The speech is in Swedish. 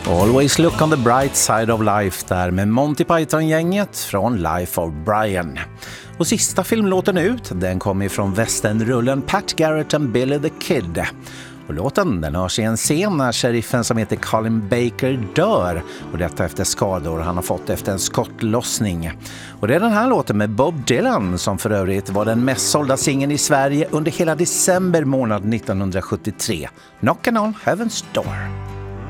Always look on the bright side of life där med Monty Python-gänget från Life of Brian. Och sista filmlåten ut, den kommer ifrån westernrullen Pat Garrett and Billy the Kid. Och låten den hörs i en scen när sheriffen som heter Colin Baker dör. Och detta efter skador han har fått efter en skottlossning. Och det är den här låten med Bob Dylan som för övrigt var den mest sålda singeln i Sverige under hela december månad 1973. Knockin' on Heaven's Door.